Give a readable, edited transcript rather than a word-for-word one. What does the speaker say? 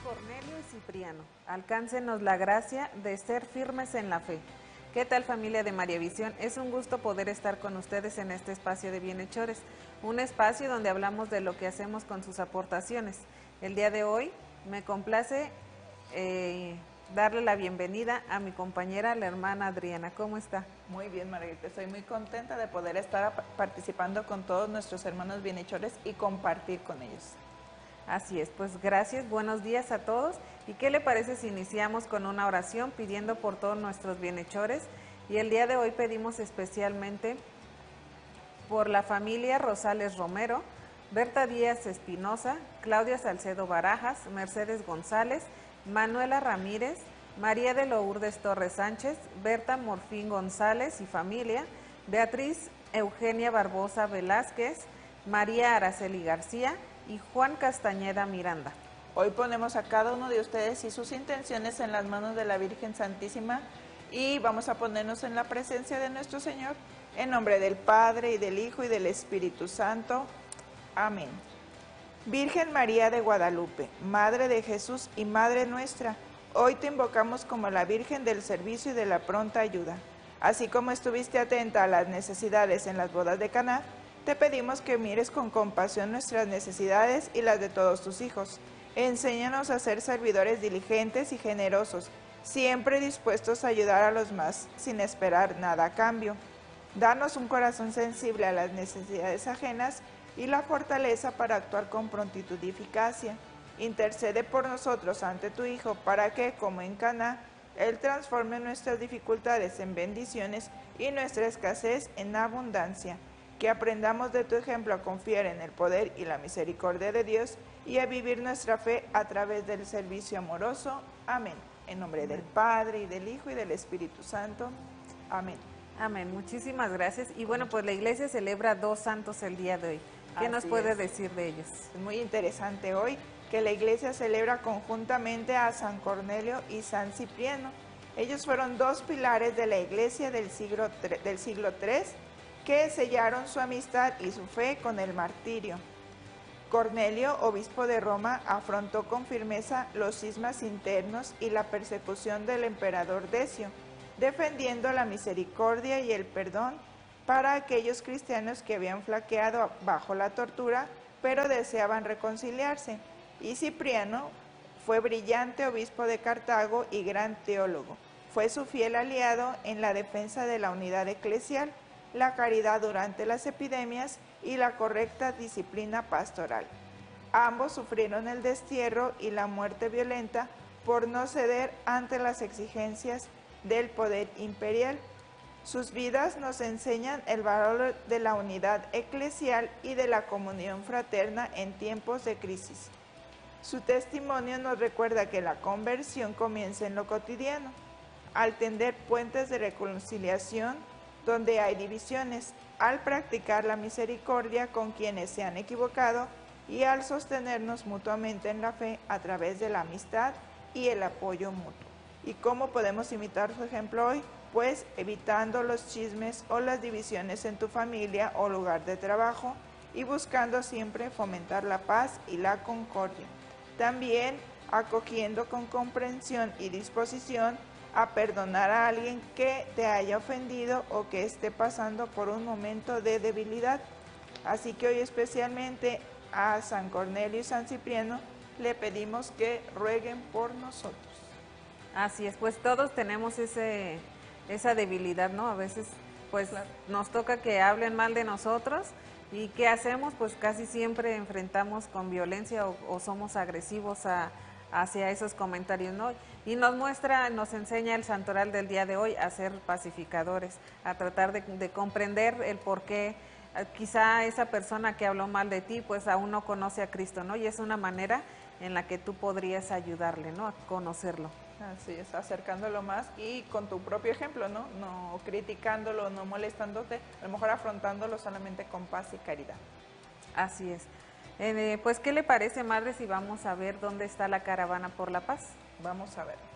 Cornelio y Cipriano, alcáncenos la gracia de ser firmes en la fe. ¿Qué tal, familia de María Visión? Es un gusto poder estar con ustedes en este espacio de Bienhechores, un espacio donde hablamos de lo que hacemos con sus aportaciones. El día de hoy me complace darle la bienvenida a mi compañera, la hermana Adriana. ¿Cómo está? Muy bien, Margarita. Estoy muy contenta de poder estar participando con todos nuestros hermanos bienhechores y compartir con ellos. Así es, pues gracias, buenos días a todos. ¿Y qué le parece si iniciamos con una oración pidiendo por todos nuestros bienhechores? Y el día de hoy pedimos especialmente por la familia Rosales Romero, Berta Díaz Espinosa, Claudia Salcedo Barajas, Mercedes González, Manuela Ramírez, María de Lourdes Torres Sánchez, Berta Morfín González y familia, Beatriz Eugenia Barbosa Velázquez, María Araceli García y Juan Castañeda Miranda. Hoy ponemos a cada uno de ustedes y sus intenciones en las manos de la Virgen Santísima y vamos a ponernos en la presencia de nuestro Señor, en nombre del Padre y del Hijo y del Espíritu Santo. Amén. Virgen María de Guadalupe, Madre de Jesús y Madre nuestra, hoy te invocamos como la Virgen del servicio y de la pronta ayuda. Así como estuviste atenta a las necesidades en las bodas de Caná, te pedimos que mires con compasión nuestras necesidades y las de todos tus hijos. Enséñanos a ser servidores diligentes y generosos, siempre dispuestos a ayudar a los más, sin esperar nada a cambio. Danos un corazón sensible a las necesidades ajenas y la fortaleza para actuar con prontitud y eficacia. Intercede por nosotros ante tu Hijo para que, como en Caná, Él transforme nuestras dificultades en bendiciones y nuestra escasez en abundancia. Que aprendamos de tu ejemplo a confiar en el poder y la misericordia de Dios y a vivir nuestra fe a través del servicio amoroso. Amén. En nombre del Padre, y del Hijo, y del Espíritu Santo. Amén. Amén. Muchísimas gracias. Y bueno, pues la iglesia celebra 2 santos el día de hoy. ¿Qué nos puede decir de ellos? Es muy interesante hoy que la iglesia celebra conjuntamente a San Cornelio y San Cipriano. Ellos fueron 2 pilares de la iglesia del siglo III que sellaron su amistad y su fe con el martirio. Cornelio, obispo de Roma, afrontó con firmeza los cismas internos y la persecución del emperador Decio, defendiendo la misericordia y el perdón para aquellos cristianos que habían flaqueado bajo la tortura, pero deseaban reconciliarse. Y Cipriano fue brillante obispo de Cartago y gran teólogo. Fue su fiel aliado en la defensa de la unidad eclesial, la caridad durante las epidemias y la correcta disciplina pastoral. Ambos sufrieron el destierro y la muerte violenta por no ceder ante las exigencias del poder imperial. Sus vidas nos enseñan el valor de la unidad eclesial y de la comunión fraterna en tiempos de crisis. Su testimonio nos recuerda que la conversión comienza en lo cotidiano, al tender puentes de reconciliación donde hay divisiones, al practicar la misericordia con quienes se han equivocado y al sostenernos mutuamente en la fe a través de la amistad y el apoyo mutuo. ¿Y cómo podemos imitar su ejemplo hoy? Pues evitando los chismes o las divisiones en tu familia o lugar de trabajo y buscando siempre fomentar la paz y la concordia. También acogiendo con comprensión y disposición a perdonar a alguien que te haya ofendido o que esté pasando por un momento de debilidad. Así que hoy especialmente a San Cornelio y San Cipriano le pedimos que rueguen por nosotros. Así es, pues todos tenemos esa debilidad, ¿no? A veces pues nos toca que hablen mal de nosotros y ¿qué hacemos? Pues casi siempre enfrentamos con violencia o somos agresivos hacia esos comentarios, ¿no? Y nos enseña el santoral del día de hoy a ser pacificadores, a tratar de comprender el por qué quizá esa persona que habló mal de ti, pues aún no conoce a Cristo, ¿no? Y es una manera en la que tú podrías ayudarle, ¿no? A conocerlo. Así es, acercándolo más y con tu propio ejemplo, ¿no? No criticándolo, no molestándote, a lo mejor afrontándolo solamente con paz y caridad. Así es. Pues, ¿qué le parece, madre, si vamos a ver dónde está la caravana por la paz? Vamos a ver.